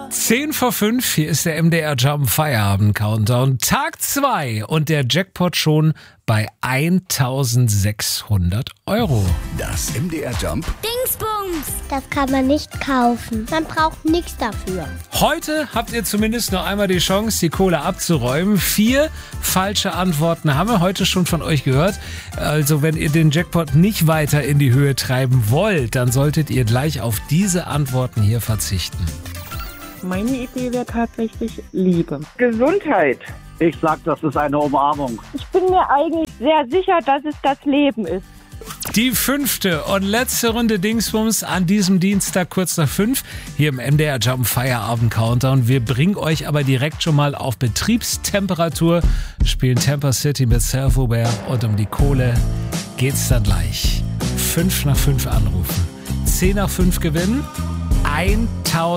10 vor 5, hier ist der MDR Jump Feierabend Countdown, Tag 2 und der Jackpot schon bei 1.600 €. Das MDR Jump Dingsbums! Das kann man nicht kaufen. Man braucht nichts dafür. Heute habt ihr zumindest noch einmal die Chance, die Kohle abzuräumen. 4 falsche Antworten haben wir heute schon von euch gehört. Also wenn ihr den Jackpot nicht weiter in die Höhe treiben wollt, dann solltet ihr gleich auf diese Antworten hier verzichten. Meine Idee wäre tatsächlich Liebe. Gesundheit. Ich sag, das ist eine Umarmung. Ich bin mir eigentlich sehr sicher, dass es das Leben ist. Die 5. und letzte Runde Dingsbums an diesem Dienstag kurz nach 5 hier im MDR Jump Feierabend Countdown. Wir bringen euch aber direkt schon mal auf Betriebstemperatur, spielen Tampa City mit Self-Aware und um die Kohle geht's dann gleich. 5 nach 5 anrufen, 10 nach 5 gewinnen, 1.000